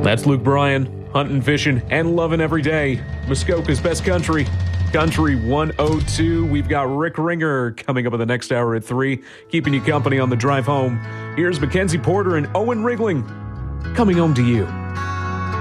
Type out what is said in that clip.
That's Luke Bryan, hunting, fishing, and loving every day. Muskoka's best country. Country 102. We've got Rick Ringer coming up in the next hour at 3, keeping you company on the drive home. Here's Mackenzie Porter and Owen Rigling coming home to you.